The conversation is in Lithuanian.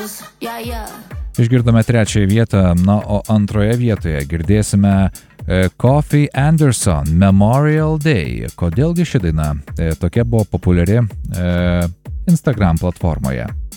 Išgirdome trečiąją vietą, na, o antroje vietoje girdėsime Kofi Anderson Memorial Day. Kodėlgi ši daina tokia buvo populiari Instagram platformoje?